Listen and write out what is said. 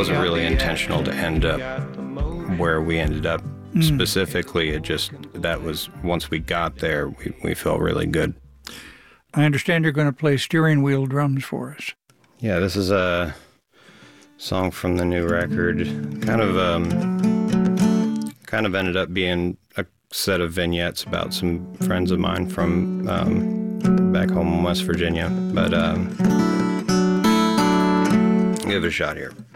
wasn't really intentional to end up where we ended up. Specifically, that was, once we got there, we felt really good. I understand you're going to play steering wheel drums for us. Yeah, this is a song from the new record. Kind of ended up being a set of vignettes about some friends of mine from back home in West Virginia. But give it a shot here.